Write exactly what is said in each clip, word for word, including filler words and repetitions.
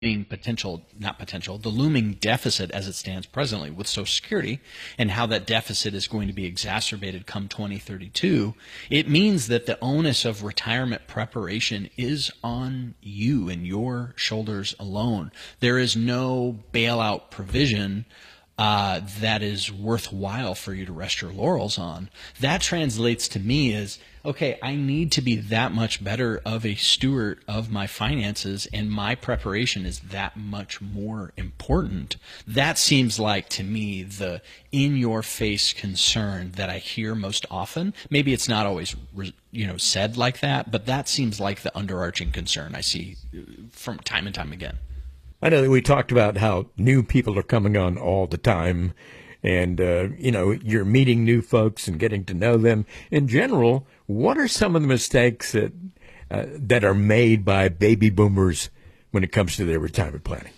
potential, not potential, the looming deficit as it stands presently with Social Security and how that deficit is going to be exacerbated come twenty thirty-two, it means that the onus of retirement preparation is on you and your shoulders alone. There is no bailout provision uh, that is worthwhile for you to rest your laurels on. That translates to me as, okay, I need to be that much better of a steward of my finances, and my preparation is that much more important. That seems like, to me, the in-your-face concern that I hear most often. Maybe it's not always, you know, said like that, but that seems like the underarching concern I see from time and time again. I know that we talked about how new people are coming on all the time, and, uh, you know, you're meeting new folks and getting to know them. In general, what are some of the mistakes that uh, that are made by baby boomers when it comes to their retirement planning?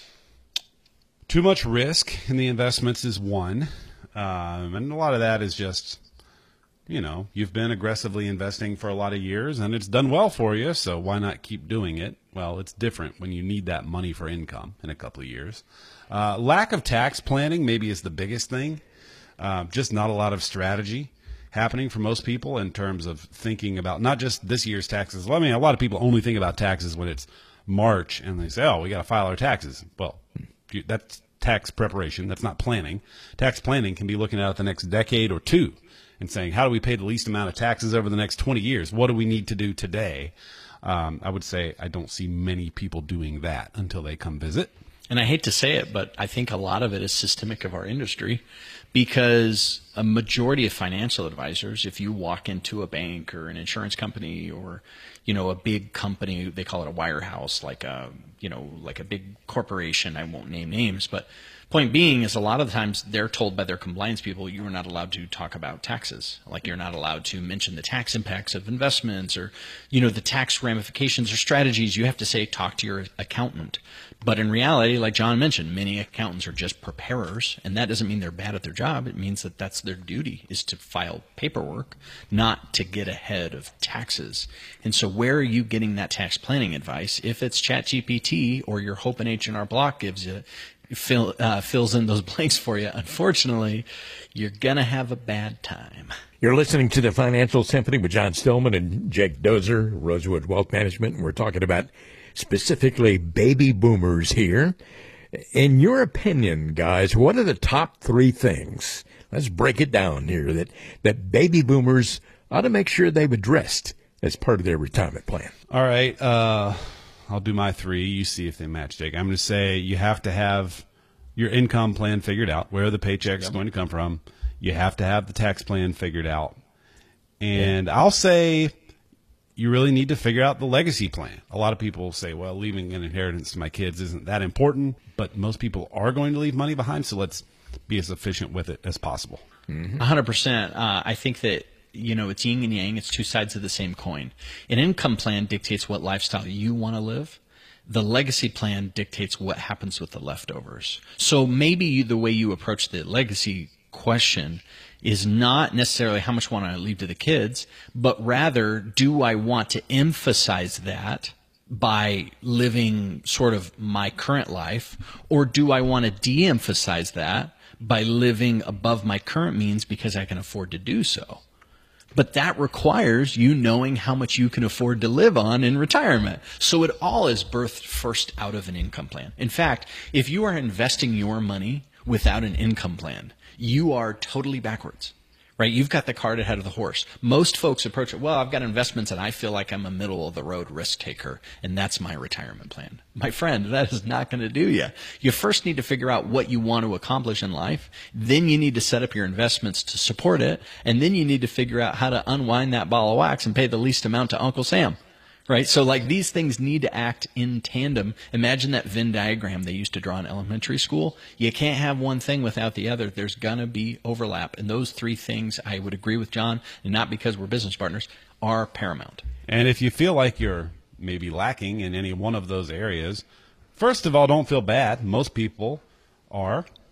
Too much risk in the investments is one. Um, and a lot of that is just, you know, you've been aggressively investing for a lot of years and it's done well for you, so why not keep doing it? Well, it's different when you need that money for income in a couple of years. Uh, lack of tax planning maybe is the biggest thing. Uh, just not a lot of strategy happening for most people in terms of thinking about not just this year's taxes. I mean, a lot of people only think about taxes when it's March and they say, oh, we got to file our taxes. Well, that's tax preparation. That's not planning. Tax planning can be looking at the next decade or two and saying, how do we pay the least amount of taxes over the next twenty years? What do we need to do today? Um, I would say I don't see many people doing that until they come visit. And I hate to say it, but I think a lot of it is systemic of our industry, because a majority of financial advisors, if you walk into a bank or an insurance company or, you know, a big company, they call it a wirehouse, like a, you know, like a big corporation, I won't name names, but point being is a lot of the times they're told by their compliance people, you are not allowed to talk about taxes. Like, you're not allowed to mention the tax impacts of investments or, you know, the tax ramifications or strategies. You have to say, talk to your accountant. But in reality, like John mentioned, many accountants are just preparers, and that doesn't mean they're bad at their job. It means that that's their duty, is to file paperwork, not to get ahead of taxes. And so where are you getting that tax planning advice? If it's ChatGPT or your Hope and H and R Block gives you, fill, uh, fills in those blanks for you, unfortunately, you're going to have a bad time. You're listening to the Financial Symphony with John Stillman and Jake Dozer, Rosewood Wealth Management, and we're talking about specifically baby boomers here. In your opinion, guys, what are the top three things, let's break it down here, that, that baby boomers ought to make sure they've addressed as part of their retirement plan? All right. Uh, I'll do my three. You see if they match, Jake. I'm going to say you have to have your income plan figured out, where the paycheck's yep. going to come from. You have to have the tax plan figured out. And yep. I'll say you really need to figure out the legacy plan. A lot of people say, well, leaving an inheritance to my kids isn't that important, but most people are going to leave money behind, so let's be as efficient with it as possible. Mm-hmm. one hundred percent. Uh, I think that, you know, it's yin and yang. It's two sides of the same coin. An income plan dictates what lifestyle you want to live. The legacy plan dictates what happens with the leftovers. So maybe you, the way you approach the legacy question is not necessarily how much want I leave to the kids, but rather, do I want to emphasize that by living sort of my current life, or do I want to de-emphasize that by living above my current means because I can afford to do so? But that requires you knowing how much you can afford to live on in retirement. So it all is birthed first out of an income plan. In fact, if you are investing your money without an income plan, you are totally backwards, right? You've got the cart ahead of the horse. Most folks approach it, well, I've got investments and I feel like I'm a middle-of-the-road risk taker, and that's my retirement plan. My friend, that is not going to do you. You first need to figure out what you want to accomplish in life. Then you need to set up your investments to support it, and then you need to figure out how to unwind that ball of wax and pay the least amount to Uncle Sam. Right? So like these things need to act in tandem. Imagine that Venn diagram they used to draw in elementary school. You can't have one thing without the other. There's going to be overlap. And those three things, I would agree with John, and not because we're business partners, are paramount. And if you feel like you're maybe lacking in any one of those areas, first of all, don't feel bad. Most people are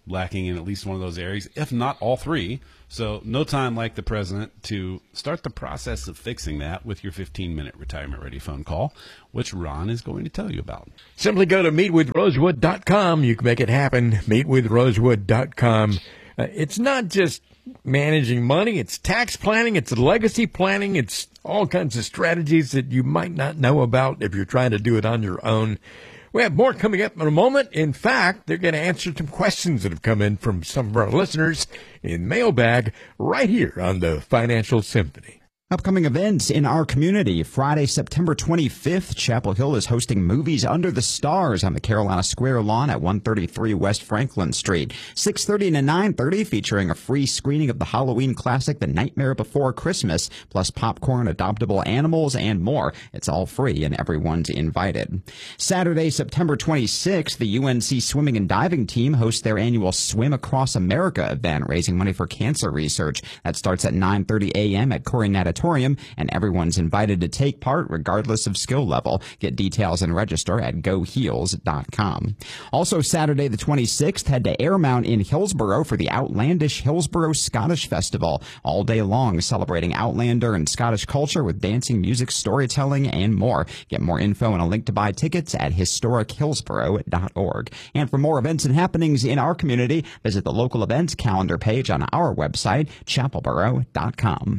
lacking in at least one of those areas, if not all three. So no time like the present to start the process of fixing that with your fifteen-minute retirement-ready phone call, which Ron is going to tell you about. Simply go to meet with rosewood dot com. You can make it happen. meet with rosewood dot com. Uh, it's not just managing money. It's tax planning. It's legacy planning. It's all kinds of strategies that you might not know about if you're trying to do it on your own. We have more coming up in a moment. In fact, they're going to answer some questions that have come in from some of our listeners in Mailbag right here on the Financial Symphony. Upcoming events in our community. Friday, September twenty-fifth, Chapel Hill is hosting Movies Under the Stars on the Carolina Square lawn at one thirty-three West Franklin Street. six thirty to nine thirty, featuring a free screening of the Halloween classic The Nightmare Before Christmas, plus popcorn, adoptable animals, and more. It's all free and everyone's invited. Saturday, September twenty-sixth, the U N C swimming and diving team hosts their annual Swim Across America event, raising money for cancer research. That starts at nine thirty a.m. at Corey Natatorium, and everyone's invited to take part regardless of skill level. Get details and register at go heels dot com. Also Saturday the twenty-sixth, head to Airmount in Hillsborough for the Outlandish Hillsborough Scottish Festival. All day long, celebrating Outlander and Scottish culture with dancing, music, storytelling, and more. Get more info and a link to buy tickets at historic hillsborough dot org. And for more events and happenings in our community, visit the local events calendar page on our website, chapel borough dot com.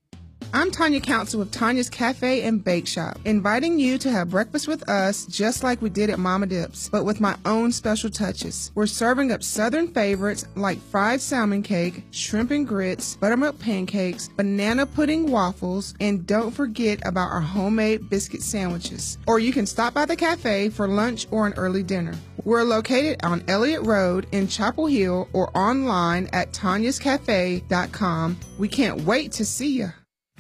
I'm Tanya Council with Tanya's Cafe and Bake Shop, inviting you to have breakfast with us just like we did at Mama Dip's, but with my own special touches. We're serving up Southern favorites like fried salmon cake, shrimp and grits, buttermilk pancakes, banana pudding waffles, and don't forget about our homemade biscuit sandwiches. Or you can stop by the cafe for lunch or an early dinner. We're located on Elliott Road in Chapel Hill or online at tanyas cafe dot com. We can't wait to see you.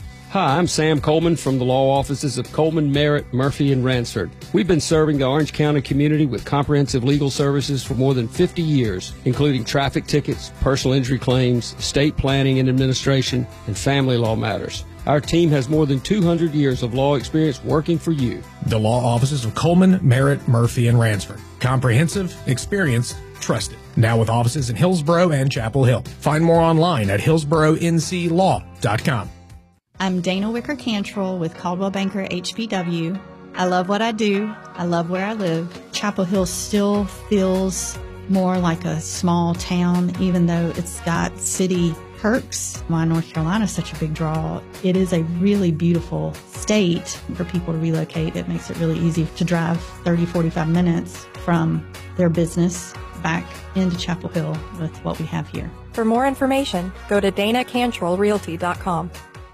Hi, I'm Sam Coleman from the law offices of Coleman, Merritt, Murphy, and Ransford. We've been serving the Orange County community with comprehensive legal services for more than fifty years, including traffic tickets, personal injury claims, estate planning and administration, and family law matters. Our team has more than two hundred years of law experience working for you. The law offices of Coleman, Merritt, Murphy, and Ransford. Comprehensive, experienced, trusted. Now with offices in Hillsborough and Chapel Hill. Find more online at hillsborough n c law dot com. I'm Dana Wicker Cantrell with Caldwell Banker H B W. I love what I do. I love where I live. Chapel Hill still feels more like a small town, even though it's got city perks. Why North Carolina is such a big draw. It is a really beautiful state for people to relocate. It makes it really easy to drive thirty, forty-five minutes from their business back into Chapel Hill with what we have here. For more information, go to dana cantrell realty dot com.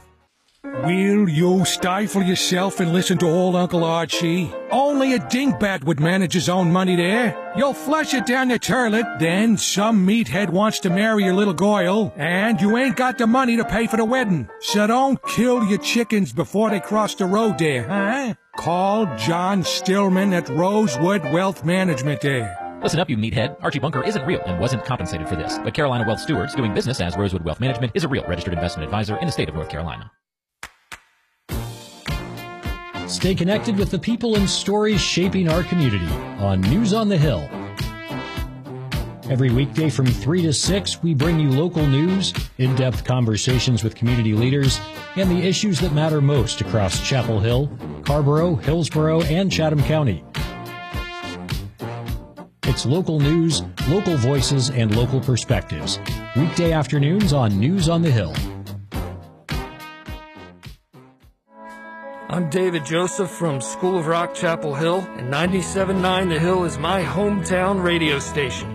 Will you stifle yourself and listen to old Uncle Archie? Only a dingbat would manage his own money there. You'll flush it down the toilet, then some meathead wants to marry your little Goyle, and you ain't got the money to pay for the wedding. So don't kill your chickens before they cross the road there, huh? Call John Stillman at Rosewood Wealth Management there. Listen up, you meathead. Archie Bunker isn't real and wasn't compensated for this. But Carolina Wealth Stewards, doing business as Rosewood Wealth Management, is a real registered investment advisor in the state of North Carolina. Stay connected with the people and stories shaping our community on News on the Hill. Every weekday from three to six, we bring you local news, in-depth conversations with community leaders, and the issues that matter most across Chapel Hill, Carrboro, Hillsborough, and Chatham County. It's local news, local voices, and local perspectives. Weekday afternoons on News on the Hill. I'm David Joseph from School of Rock, Chapel Hill, and ninety-seven point nine The Hill is my hometown radio station.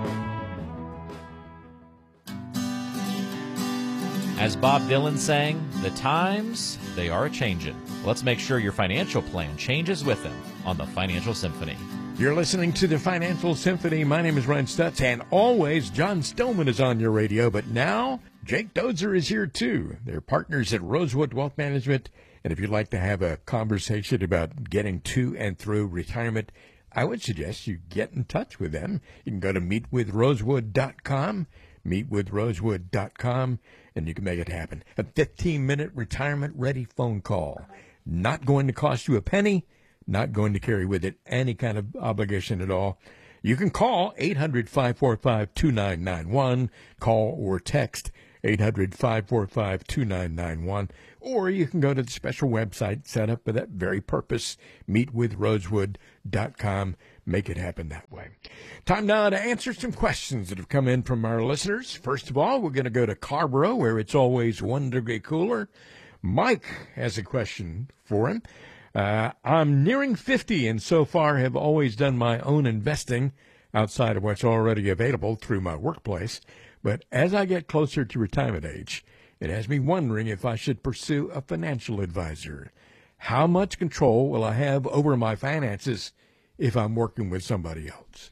As Bob Dylan sang, the times, they are a-changin'. Let's make sure your financial plan changes with them on the Financial Symphony. You're listening to the Financial Symphony. My name is Ron Stutz, and always John Stillman is on your radio, but now Jake Dozer is here too. They're partners at Rosewood Wealth Management. And if you'd like to have a conversation about getting to and through retirement, I would suggest you get in touch with them. You can go to meet with rosewood dot com, meet with rosewood dot com, and you can make it happen. A fifteen-minute retirement-ready phone call. Not going to cost you a penny, not going to carry with it any kind of obligation at all. You can call eight hundred, five four five, two nine nine one, call or text eight hundred, five four five, two nine nine one, or you can go to the special website set up for that very purpose, meet with rosewood dot com. Make it happen that way. Time now to answer some questions that have come in from our listeners. First of all, we're going to go to Carrboro, where it's always one degree cooler. Mike has a question for him. Uh, I'm nearing fifty and so far have always done my own investing outside of what's already available through my workplace. But as I get closer to retirement age, it has me wondering if I should pursue a financial advisor. How much control will I have over my finances if I'm working with somebody else?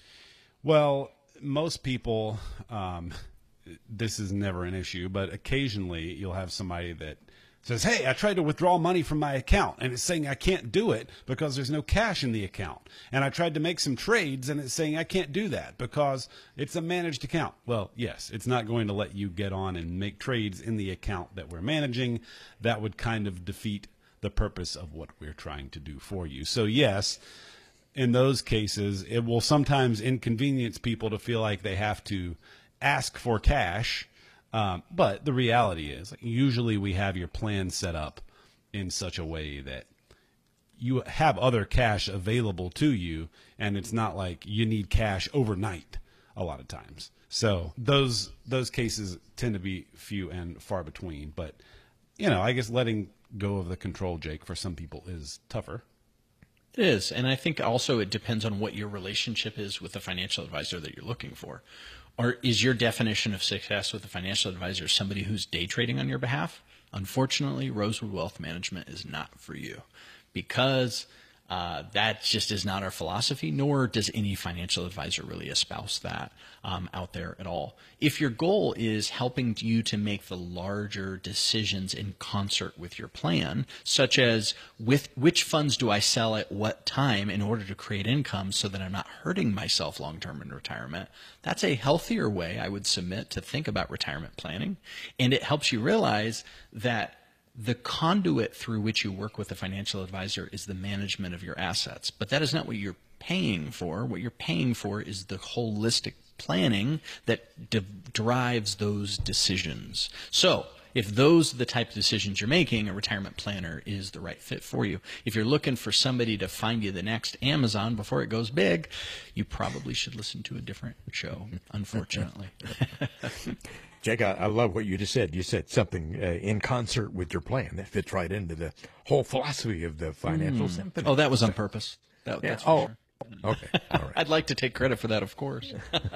Well, most people, um, this is never an issue, but occasionally you'll have somebody that says, hey, I tried to withdraw money from my account, and it's saying I can't do it because there's no cash in the account. And I tried to make some trades, and it's saying I can't do that because it's a managed account. Well, yes, it's not going to let you get on and make trades in the account that we're managing. That would kind of defeat the purpose of what we're trying to do for you. So, yes, in those cases, it will sometimes inconvenience people to feel like they have to ask for cash. Um, but the reality is, like, usually we have your plan set up in such a way that you have other cash available to you, and it's not like you need cash overnight a lot of times. So those those cases tend to be few and far between. But, you know, I guess letting go of the control, Jake, for some people is tougher. It is, and I think also it depends on what your relationship is with the financial advisor that you're looking for. Or is your definition of success with a financial advisor somebody who's day trading on your behalf? Unfortunately, Rosewood Wealth Management is not for you, because uh, that just is not our philosophy, nor does any financial advisor really espouse that um, out there at all. If your goal is helping you to make the larger decisions in concert with your plan, such as with which funds do I sell at what time in order to create income so that I'm not hurting myself long-term in retirement, that's a healthier way, I would submit, to think about retirement planning. And it helps you realize that the conduit through which you work with a financial advisor is the management of your assets. But that is not what you're paying for. What you're paying for is the holistic planning that de- drives those decisions. So if those are the type of decisions you're making, a retirement planner is the right fit for you. If you're looking for somebody to find you the next Amazon before it goes big, you probably should listen to a different show, unfortunately. Jake, I, I love what you just said. You said something uh, in concert with your plan that fits right into the whole philosophy of the financial mm. symphony. Oh, that was on purpose. That, yeah. That's for oh, sure. Okay. All right. I'd like to take credit for that, of course.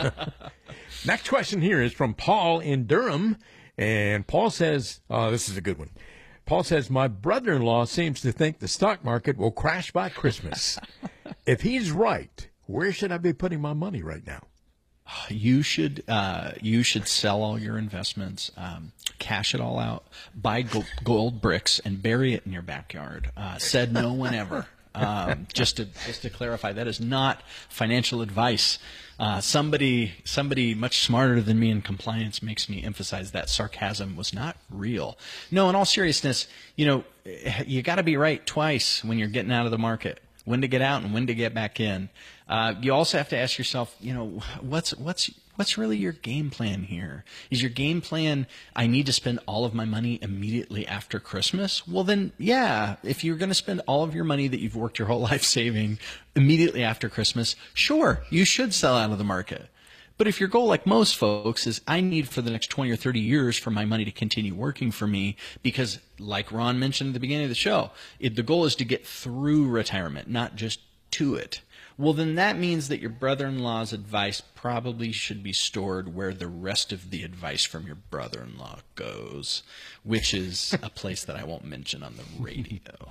Next question here is from Paul in Durham. And Paul says, oh, this is a good one. Paul says, my brother-in-law seems to think the stock market will crash by Christmas. If he's right, where should I be putting my money right now? You should uh, you should sell all your investments, um, cash it all out, buy gold, gold bricks, and bury it in your backyard. Uh, said no one ever. Um, just to just to clarify, that is not financial advice. Uh, somebody somebody much smarter than me in compliance makes me emphasize that sarcasm was not real. No, in all seriousness, you know, you got to be right twice when you're getting out of the market. When to get out and when to get back in. Uh, you also have to ask yourself, you know, what's what's what's really your game plan here? Is your game plan, I need to spend all of my money immediately after Christmas? Well, then, yeah, if you're going to spend all of your money that you've worked your whole life saving immediately after Christmas, sure, you should sell out of the market. But if your goal, like most folks, is I need for the next twenty or thirty years for my money to continue working for me because, like Ron mentioned at the beginning of the show, it, the goal is to get through retirement, not just to it. Well, then that means that your brother-in-law's advice probably should be stored where the rest of the advice from your brother-in-law goes, which is a place that I won't mention on the radio.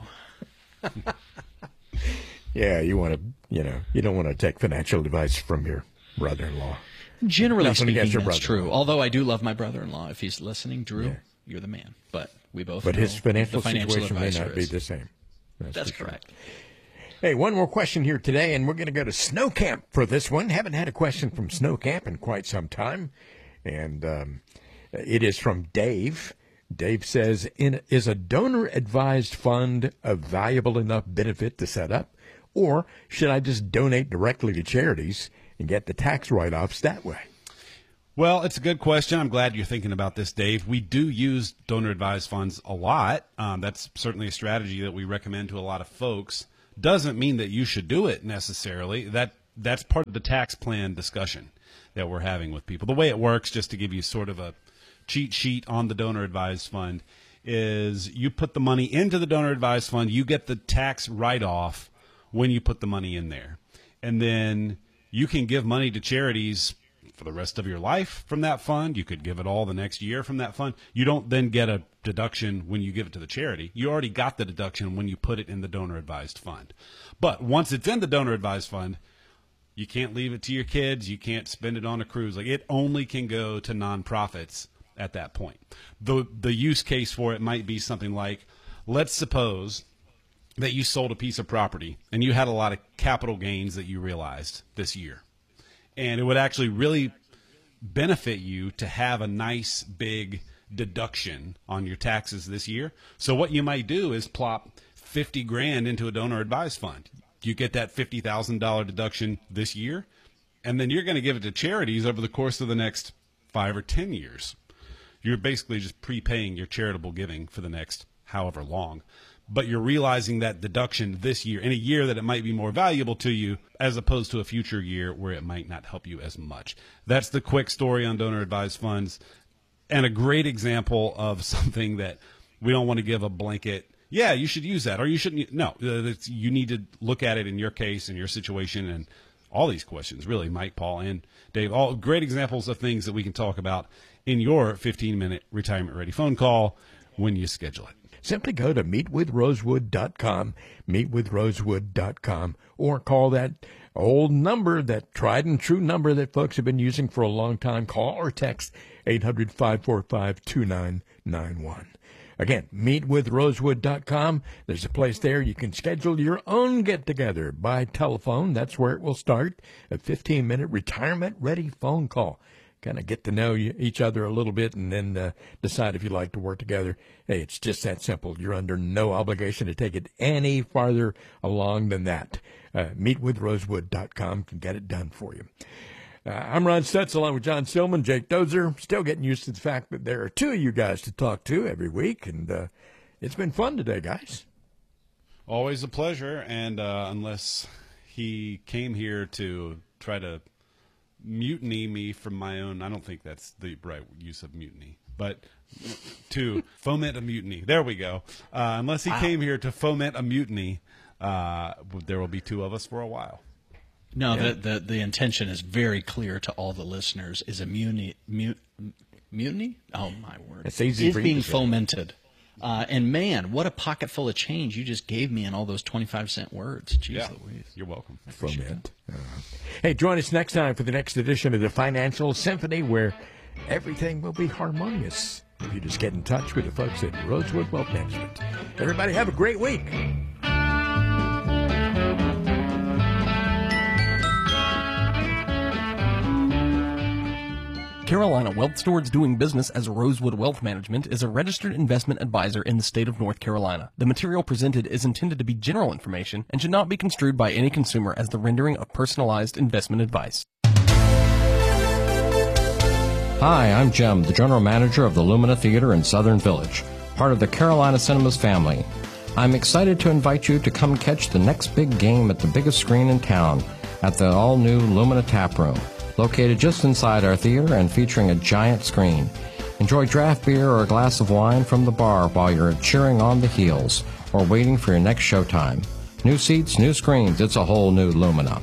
Yeah, you want to, you know, you don't want to take financial advice from your brother-in-law. Generally Nothing speaking, against your that's brother-in-law. true. Although I do love my brother-in-law. If he's listening, Drew, yeah. You're the man. But we both But know his financial, the financial situation may not is. be the same. That's, That's sure. correct. Hey, one more question here today, and we're going to go to Snow Camp for this one. Haven't had a question from Snow Camp in quite some time, and um, it is from Dave. Dave says, in, is a donor-advised fund a valuable enough benefit to set up, Or should I just donate directly to charities and get the tax write-offs that way? Well, it's a good question. I'm glad you're thinking about this, Dave. We do use donor-advised funds a lot. Um, that's certainly a strategy that we recommend to a lot of folks. Doesn't mean that you should do it necessarily. That that's part of the tax plan discussion that we're having with people. The way it works, just to give you sort of a cheat sheet on the donor-advised fund, is you put the money into the donor-advised fund, you get the tax write-off when you put the money in there. And then you can give money to charities for the rest of your life from that fund. You could give it all the next year from that fund. You don't then get a deduction when you give it to the charity. You already got the deduction when you put it in the donor-advised fund. But once it's in the donor-advised fund, you can't leave it to your kids. You can't spend it on a cruise. Like, it only can go to nonprofits at that point. The, the use case for it might be something like, let's suppose that you sold a piece of property and you had a lot of capital gains that you realized this year. And it would actually really benefit you to have a nice big deduction on your taxes this year. So what you might do is plop fifty grand into a donor advised fund. You get that fifty thousand dollars deduction this year, and then you're going to give it to charities over the course of the next five or ten years. You're basically just prepaying your charitable giving for the next however long. But you're realizing that deduction this year, in a year that it might be more valuable to you, as opposed to a future year where it might not help you as much. That's the quick story on donor-advised funds, and a great example of something that we don't want to give a blanket, yeah, you should use that, or you shouldn't. No, it's, you need to look at it in your case, in your situation, and all these questions, really, Mike, Paul, and Dave, all great examples of things that we can talk about in your fifteen-minute retirement-ready phone call when you schedule it. Simply go to meet with rosewood dot com, meet with rosewood dot com, or call that old number, that tried and true number that folks have been using for a long time. Call or text eight hundred, five four five, two nine nine one. Again, meet with rosewood dot com. There's a place there you can schedule your own get-together by telephone. That's where it will start, a fifteen-minute retirement-ready phone call. Kind of get to know you, each other a little bit, and then uh, decide if you'd like to work together. Hey, it's just that simple. You're under no obligation to take it any farther along than that. Uh, meet with rosewood dot com can get it done for you. Uh, I'm Ron Stutz, along with John Stillman, Jake Dozer. Still getting used to the fact that there are two of you guys to talk to every week, and uh, it's been fun today, guys. Always a pleasure, and uh, unless he came here to try to mutiny me from my own, I don't think that's the right use of mutiny, but to foment a mutiny. There we go. Uh, unless he wow. came here to foment a mutiny, uh, there will be two of us for a while. No, yeah. the, the the intention is very clear to all the listeners. Is a mutiny, mut, mutiny? Oh, my word. It's easy is for being you to fomented. Uh, and, man, what a pocket full of change you just gave me in all those twenty-five cent words. Jeez yeah. Louise. You're welcome. Foment. Uh, hey, join us next time for the next edition of the Financial Symphony, where everything will be harmonious if you just get in touch with the folks at Rosewood Wealth Management. Everybody have a great week. Carolina Wealth Stewards doing business as Rosewood Wealth Management is a registered investment advisor in the state of North Carolina. The material presented is intended to be general information and should not be construed by any consumer as the rendering of personalized investment advice. Hi, I'm Jim, the general manager of the Lumina Theater in Southern Village, part of the Carolina Cinemas family. I'm excited to invite you to come catch the next big game at the biggest screen in town at the all-new Lumina Tap Room, located just inside our theater and featuring a giant screen. Enjoy draft beer or a glass of wine from the bar while you're cheering on the heels or waiting for your next showtime. New seats, new screens, it's a whole new Lumina.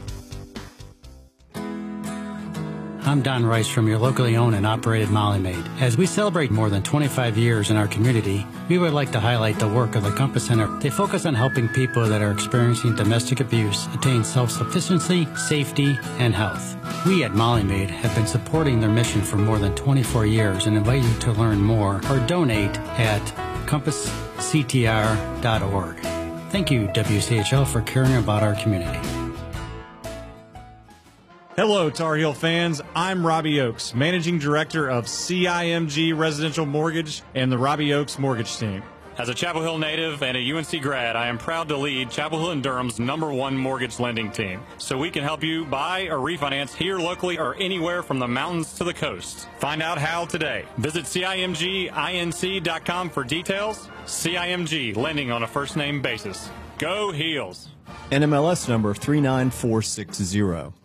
I'm Don Rice from your locally owned and operated Molly Maid. As we celebrate more than twenty-five years in our community, we would like to highlight the work of the Compass Center. They focus on helping people that are experiencing domestic abuse attain self-sufficiency, safety, and health. We at Molly Maid have been supporting their mission for more than twenty-four years and invite you to learn more or donate at compass c t r dot org. Thank you, W C H L, for caring about our community. Hello, Tar Heel fans. I'm Robbie Oakes, Managing Director of C I M G Residential Mortgage and the Robbie Oakes Mortgage Team. As a Chapel Hill native and a U N C grad, I am proud to lead Chapel Hill and Durham's number one mortgage lending team. So we can help you buy or refinance here locally or anywhere from the mountains to the coast. Find out how today. Visit C I M G Inc dot com for details. C I M G, lending on a first name basis. Go Heels. N M L S number three nine four six zero.